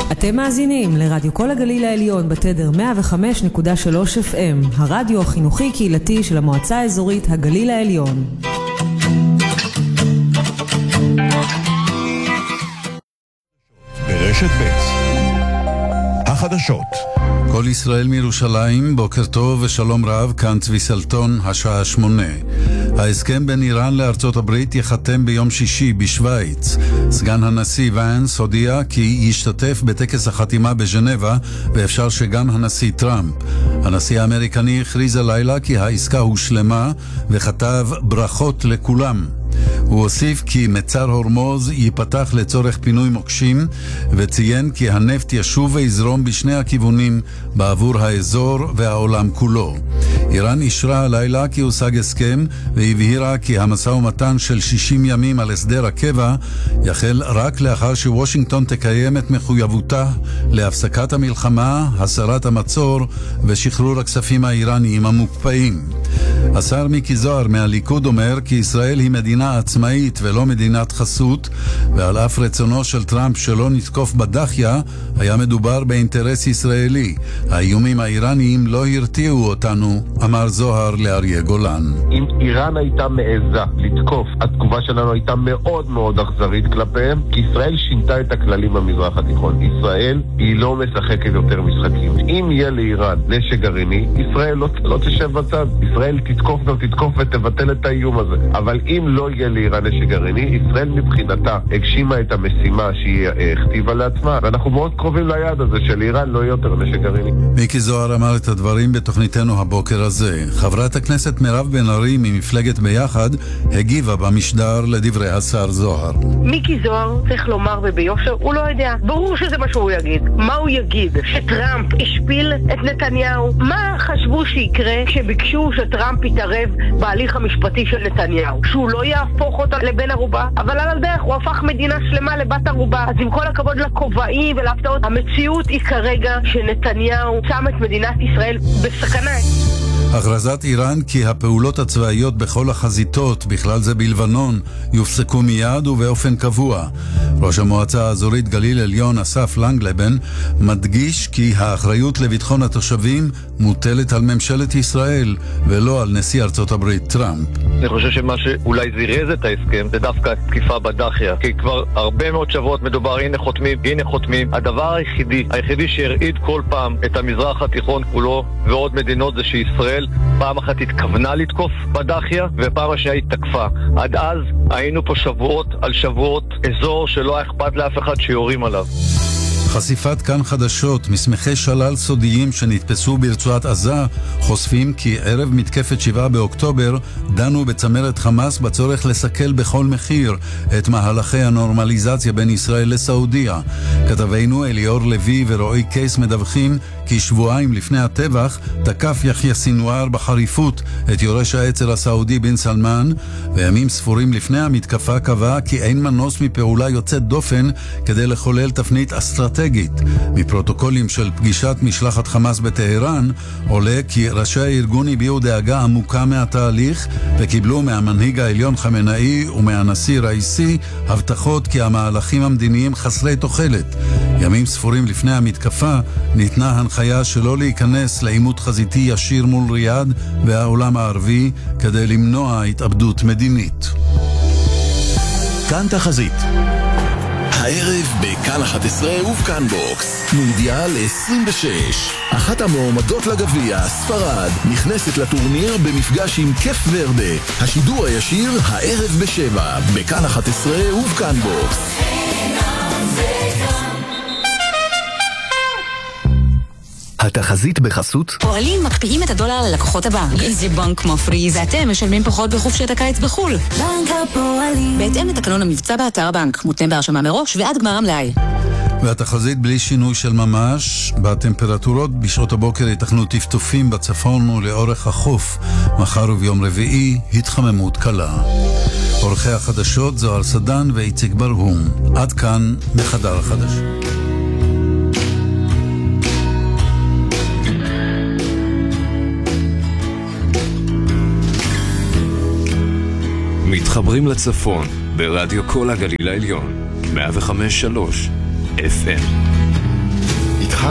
אתם מאזינים לרדיו כל הגליל העליון בתדר 105.3 FM, הרדיו החינוכי קהילתי של המועצה האזורית הגליל העליון. ברשת ב' החדשות. כל ישראל מירושלים, בוקר טוב ושלום רב, כאן צבי סלטון, השעה 8. ההסכם בין איראן לארצות הברית יחתם ביום שישי בשוויץ. סגן הנשיא ואנס הודיע כי ישתתף בטקס החתימה בז'נבה, ואפשר שגם הנשיא טראמפ. הנשיא האמריקני הכריז הלילה כי העסקה הושלמה וכתב ברכות לכולם. הוא הוסיף כי מצר הורמוז ייפתח לצורך פינוי מוקשים, וציין כי הנפט ישוב ויזרום בשני הכיוונים בעבור האזור והעולם כולו. איראן אישרה הלילה כי הושג הסכם, והבהירה כי המשא ומתן של 60 ימים על הסדר הקבע יחל רק לאחר שוושינגטון תקיים את מחויבותה להפסקת המלחמה, הסרת המצור ושחרור הכספים האיראניים המוקפאים. השר מיקי זוהר מהליכוד אומר כי ישראל היא מדינה עצמאית ולא מדינת חסות, ועל אף רצונו של טראמפ שלא נתקוף בדחיה, היה מדובר באינטרס ישראלי. האיומים האיראניים לא הרתיעו אותנו, אמר זוהר לאריה גולן. אם איראן הייתה מעזה לתקוף, התגובה שלנו הייתה מאוד מאוד אכזרית כלפיהם, כי ישראל שינתה את הכללים במזרח התיכון. ישראל היא לא משחקת יותר משחקים. אם יהיה לאיראן נשק גרעיני, ישראל לא תשב בצד. ישראל תתקוף ותבטל את האיום הזה. אבל אם לא יהיה לאיראן נשק גרעיני, ישראל מבחינתה הגשימה את המשימה שהיא הכתיבה לעצמה, ואנחנו מאוד קרובים ליעד הזה של איראן לא יהיה יותר נשק גרעיני. מיקי זוהר אמר את הדברים בתוכניתנו הבוקר הזה. חברת הכנסת מירב בן ארי ממפלגת ביחד הגיבה במשדר לדברי השר זוהר. מיקי זוהר צריך לומר וביושר, הוא לא יודע. ברור שזה מה שהוא יגיד. מה הוא יגיד? שטראמפ השפיל את נתניהו? מה חשבו שיקרה כשביקשו שטראמפ יתערב בהליך המשפטי של נתניהו? שהוא לא יהפוך אותה לבן ערובה? אבל על הדרך הוא הפך מדינה שלמה לבת ערובה. אז עם כל הכבוד לכובעים ולהפתעות, המציאות היא כרגע שנתניהו שם את מדינת ישראל בסכנה. הכרזת איראן כי הפעולות הצבאיות בכל החזיתות, בכלל זה בלבנון, יופסקו מיד ובאופן קבוע. ראש המועצה האזורית גליל עליון אסף לנגלבן מדגיש כי האחריות לביטחון התושבים מוטלת על ממשלת ישראל ולא על נשיא ארצות הברית טראמפ. אני חושב שמה שאולי זירז את ההסכם זה דווקא התקיפה בדחיה, כי כבר הרבה מאוד שבועות מדובר הנה חותמים. הדבר היחידי שהרעיד כל פעם את המזרח התיכון כולו ועוד מדינות זה שישראל פעם אחת התכוונה לתקוף בדחיה ופעם השנייה היא תקפה. עד אז היינו פה שבועות על שבועות, אזור שלא היה אכפת לאף אחד שיורים עליו. חשיפת כאן חדשות, מסמכי שלל סודיים שנתפסו ברצועת עזה חושפים כי ערב מתקפת 7 באוקטובר דנו בצמרת חמאס בצורך לסכל בכל מחיר את מהלכי הנורמליזציה בין ישראל לסעודיה. כתבינו אליאור לוי ורועי קייס מדווחים כי שבועיים לפני הטבח תקף יחיא סינואר בחריפות את יורש העצר הסעודי בן סלמן, וימים ספורים לפני המתקפה קבע כי אין מנוס מפעולה יוצאת דופן כדי לחולל תפנית אסטרטגית. מפרוטוקולים של פגישת משלחת חמאס בטהרן עולה כי ראשי הארגון הביעו דאגה עמוקה מהתהליך וקיבלו מהמנהיג העליון חמנאי ומהנשיא ראיסי הבטחות כי המהלכים המדיניים חסרי תוחלת. ימים ספורים לפני המתקפה ניתנה הנחיה שלא להיכנס לעימות חזיתי ישיר מול ריאד והעולם הערבי כדי למנוע התאבדות מדינית. כאן תחזית. הערב בכאן 11 ובכאן בוקס מונדיאל 26. אחת המועמדות לגביע, ספרד, נכנסת לטורניר במפגש עם קף ורדה. השידור הישיר הערב ב7 בכאן 11 ובכאן בוקס. התחזית בחסות פועלים מקפיאים את הדולר ללקוחות הבנק. איזה בנק מפריז, אתם משלמים פחות בחופשת הקיץ בחול. בנק הפועלים. בהתאם לתקנון המבצע באתר הבנק, מותנה בהרשמה מראש ועד גמר המלאי. והתחזית בלי שינוי של ממש. בטמפרטורות בשעות הבוקר יתכנו טפטופים בצפון ולאורך החוף. מחר וביום רביעי התחממות קלה. עורכי החדשות זוהר סדן ואיציק ברהום. עד כאן בחדר החדשות. מתחברים לצפון ברדיו כל הגליל העליון 105.3 FM.